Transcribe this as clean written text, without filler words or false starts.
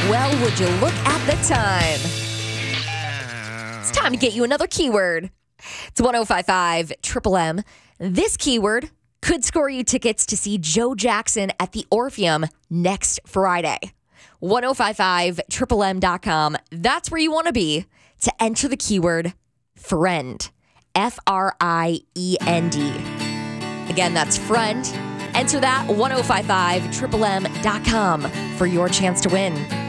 Well, would you look at the time? It's time to get you another keyword. It's 1055 Triple M. This keyword could score you tickets to see Joe Jackson at the Orpheum next Friday. 1055triplem.com. That's where you want to be to enter the keyword friend. FRIEND. Again, that's friend. Enter that 1055triplem.com for your chance to win.